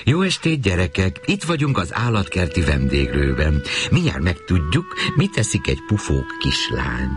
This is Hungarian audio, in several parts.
Jó estét, gyerekek! Itt vagyunk az állatkerti vendéglőben. Mindjárt megtudjuk, mit teszik egy pufók kislány.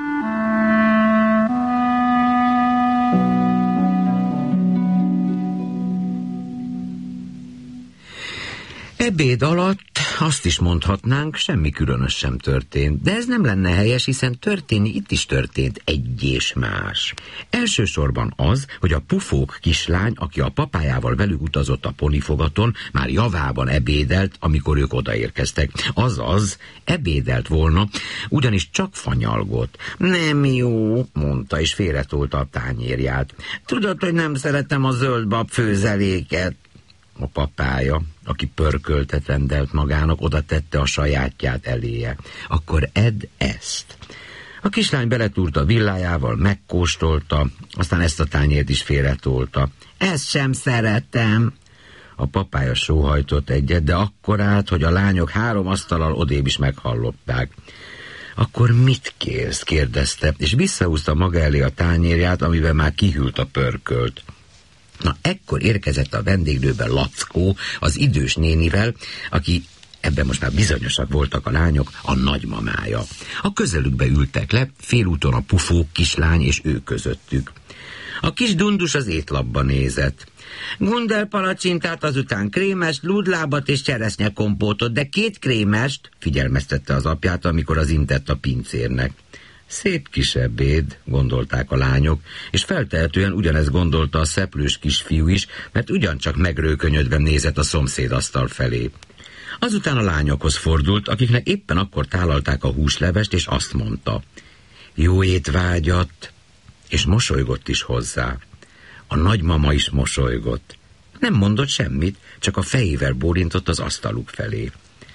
Ebéd alatt azt is mondhatnánk, semmi különös sem történt, de ez nem lenne helyes, hiszen történni itt is történt egy és más. Elsősorban az, hogy a pufók kislány, aki a papájával velük utazott a ponifogaton, már javában ebédelt, amikor ők odaérkeztek. Azaz, ebédelt volna, ugyanis csak fanyalgott. Nem jó, mondta, és félretolta a tányérját. Tudod, hogy nem szeretem a zöldbab főzeléket. A papája, aki pörköltet rendelt magának, oda tette a sajátját eléje. Akkor edd ezt. A kislány beletúrt a villájával, megkóstolta, aztán ezt a tányért is félretolta. Ezt sem szeretem. A papája sóhajtott egyet, de akkorát, hogy a lányok 3 asztallal odébb is meghallották. Akkor mit kérsz? kérdezte, és visszahúzta maga elé a tányérját, amiben már kihűlt a pörkölt. Na, ekkor érkezett a vendéglőbe Lackó, az idős nénivel, aki, ebben most már bizonyosak voltak a lányok, a nagymamája. A közelükbe ültek le, félúton a pufók kislány és ő közöttük. A kis dundus az étlapba nézett. Gundelpalacsintát, azután krémest, lúdlábat és cseresznyekompótot, de 2 krémest, figyelmeztette az apját, amikor az intett a pincérnek. Szép kis ebéd, gondolták a lányok, és feltehetően ugyanezt gondolta a szeplős kisfiú is, mert ugyancsak megrőkönyödve nézett a szomszédasztal felé. Azután a lányokhoz fordult, akiknek éppen akkor tálalták a húslevest, és azt mondta: jó étvágyat, és mosolygott is hozzá. A nagymama is mosolygott. Nem mondott semmit, csak a fejével bólintott az asztaluk felé.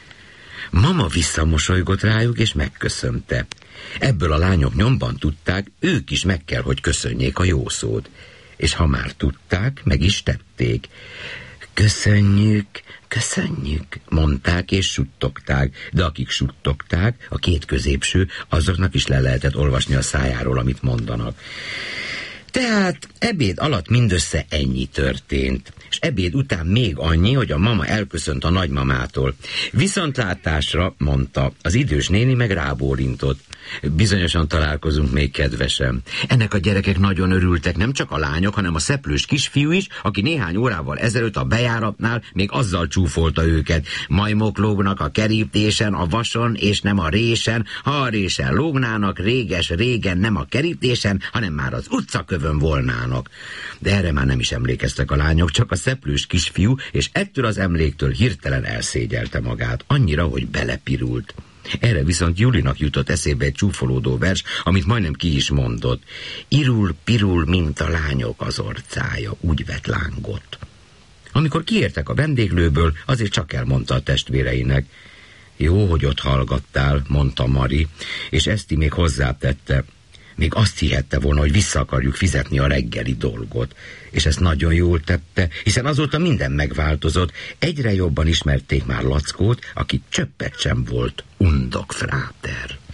Mama visszamosolygott rájuk, és megköszönte. Ebből a lányok nyomban tudták, ők is meg kell, hogy köszönjék a jó szót. És ha már tudták, meg is tették. Köszönjük, köszönjük, mondták és suttogták, de akik suttogták, a 2 középső, azoknak is le lehetett olvasni a szájáról, amit mondanak. Tehát ebéd alatt mindössze ennyi történt, és ebéd után még annyi, hogy a mama elköszönt a nagymamától. Viszontlátásra, mondta, az idős néni meg rábólintott. Bizonyosan találkozunk még, kedvesem. Ennek a gyerekek nagyon örültek, nem csak a lányok, hanem a szeplős kisfiú is, aki néhány órával ezelőtt a bejáratnál még azzal csúfolta őket. Majmok lógnak a kerítésen, a vason, és nem a résen. Ha a résen lógnának, réges-régen nem a kerítésen, hanem már az utcakövön volnának. De erre már nem is emlékeztek a lányok, csak a szeplős kisfiú, és ettől az emléktől hirtelen elszégyelte magát, annyira, hogy belepirult. Erre viszont Julinak jutott eszébe egy csúfolódó vers, amit majdnem ki is mondott. Irul-pirul, mint a lányok az orcája, úgy vet lángot. Amikor kiértek a vendéglőből, azért csak elmondta a testvéreinek. Jó, hogy ott hallgattál, mondta Mari, és Eszti még hozzátette. Még azt hihette volna, hogy vissza akarjuk fizetni a reggeli dolgot. És ezt nagyon jól tette, hiszen azóta minden megváltozott. Egyre jobban ismerték már Lackót, aki csöppet sem volt undokfráter.